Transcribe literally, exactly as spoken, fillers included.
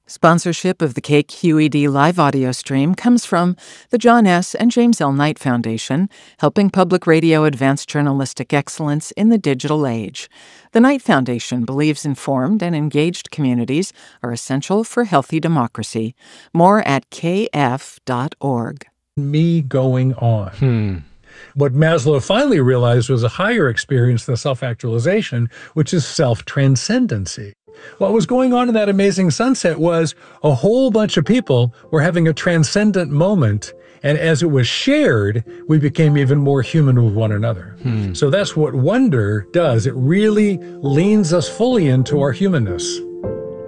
Sponsorship of the K Q E D live audio stream comes from the John S. and James L. Knight Foundation, helping public radio advance journalistic excellence in the digital age. The Knight Foundation believes informed and engaged communities are essential for healthy democracy. More at k f dot org. Me going on. Hmm. What Maslow finally realized was a higher experience than self-actualization, which is self-transcendency. What was going on in that amazing sunset was a whole bunch of people were having a transcendent moment, and as it was shared, we became even more human with one another. Hmm. So that's what wonder does. It really leans us fully into our humanness.